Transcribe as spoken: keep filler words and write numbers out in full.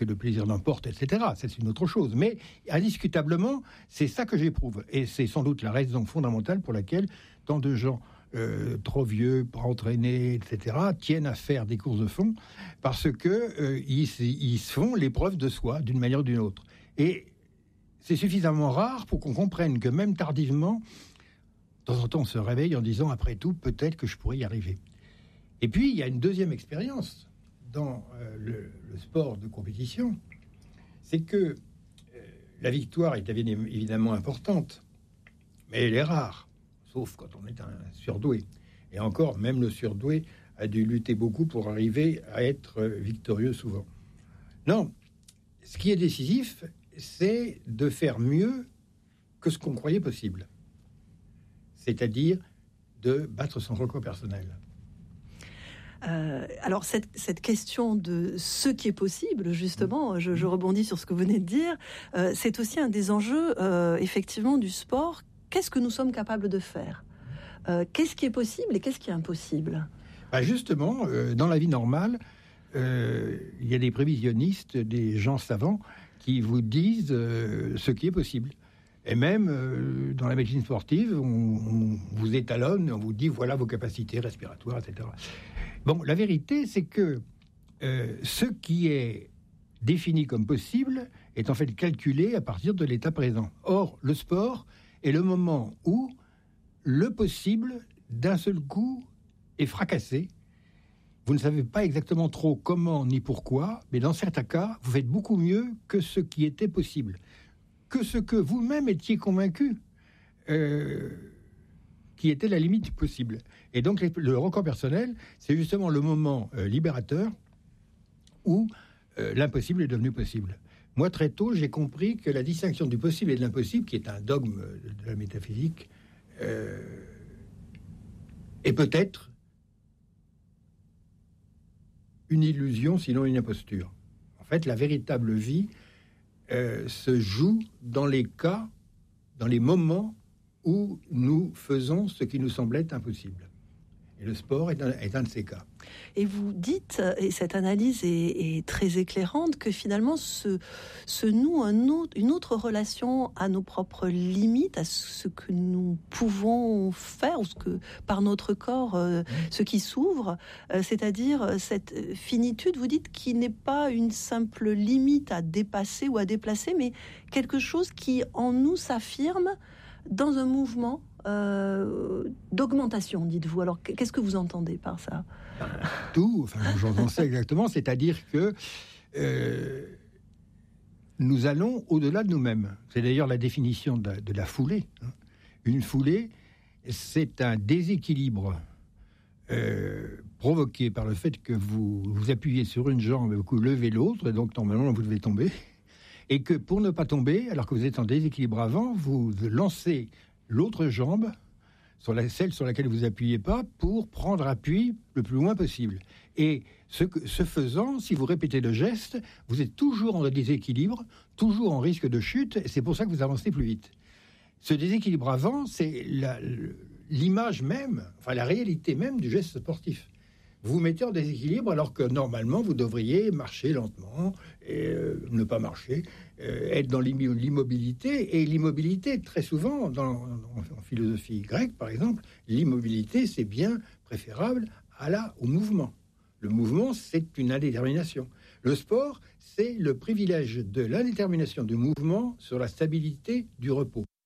que le plaisir l'emporte, et cetera. Ça, c'est une autre chose. Mais indiscutablement, c'est ça que j'éprouve. Et c'est sans doute la raison fondamentale pour laquelle tant de gens euh, trop vieux, pas entraînés, et cetera, tiennent à faire des courses de fond, parce que euh, ils, ils font l'épreuve de soi, d'une manière ou d'une autre. Et c'est suffisamment rare pour qu'on comprenne que même tardivement, de temps en temps, on se réveille en disant, après tout, peut-être que je pourrais y arriver. Et puis, il y a une deuxième expérience dans euh, le, le sport de compétition, c'est que euh, la victoire est évidemment importante, mais elle est rare, sauf quand on est un surdoué. Et encore, même le surdoué a dû lutter beaucoup pour arriver à être victorieux souvent. Non, ce qui est décisif, c'est de faire mieux que ce qu'on croyait possible. C'est-à-dire de battre son record personnel. Euh, alors cette, cette question de ce qui est possible, justement, je, je rebondis sur ce que vous venez de dire, euh, c'est aussi un des enjeux, euh, effectivement, du sport. Qu'est-ce que nous sommes capables de faire ? euh, Qu'est-ce qui est possible et qu'est-ce qui est impossible ? Bah justement, euh, dans la vie normale, euh, il y a des prévisionnistes, des gens savants qui vous disent euh, ce qui est possible. Et même euh, dans la médecine sportive, on, on vous étalonne, on vous dit voilà vos capacités respiratoires, et cetera. Bon, la vérité, c'est que euh, ce qui est défini comme possible est en fait calculé à partir de l'état présent. Or, le sport est le moment où le possible, d'un seul coup, est fracassé. Vous ne savez pas exactement trop comment ni pourquoi, mais dans certains cas, vous faites beaucoup mieux que ce qui était possible, que ce que vous-même étiez convaincu euh, qui était la limite du possible. Et donc, le record personnel, c'est justement le moment euh, libérateur où euh, l'impossible est devenu possible. Moi, très tôt, j'ai compris que la distinction du possible et de l'impossible, qui est un dogme de la métaphysique, euh, est peut-être une illusion, sinon une imposture. En fait, la véritable vie euh, se joue dans les cas, dans les moments où nous faisons ce qui nous semblait impossible. Et le sport est un, est un de ces cas. Et vous dites, et cette analyse est, est très éclairante, que finalement se, se noue un autre, une autre relation à nos propres limites, à ce que nous pouvons faire, ou ce que, par notre corps, euh, ce qui s'ouvre, euh, c'est-à-dire cette finitude, vous dites, qui n'est pas une simple limite à dépasser ou à déplacer, mais quelque chose qui en nous s'affirme dans un mouvement euh, d'augmentation, dites-vous. Alors, qu'est-ce que vous entendez par ça ? Tout, enfin, j'entends ça exactement, c'est-à-dire que euh, nous allons au-delà de nous-mêmes. C'est d'ailleurs la définition de la, de la foulée. Une foulée, c'est un déséquilibre euh, provoqué par le fait que vous vous appuyez sur une jambe et que vous levez l'autre, et donc normalement vous devez tomber. Et que pour ne pas tomber, alors que vous êtes en déséquilibre avant, vous lancez l'autre jambe, sur la, celle sur laquelle vous ne appuyez pas, pour prendre appui le plus loin possible. Et ce, que, ce faisant, si vous répétez le geste, vous êtes toujours en déséquilibre, toujours en risque de chute, et c'est pour ça que vous avancez plus vite. Ce déséquilibre avant, c'est la, l'image même, enfin la réalité même du geste sportif. Vous vous mettez en déséquilibre alors que normalement vous devriez marcher lentement et euh, ne pas marcher, euh, être dans l'immobilité. Et l'immobilité, très souvent, dans, en, en philosophie grecque par exemple, l'immobilité c'est bien préférable à la, au mouvement. Le mouvement, c'est une indétermination. Le sport, c'est le privilège de l'indétermination du mouvement sur la stabilité du repos.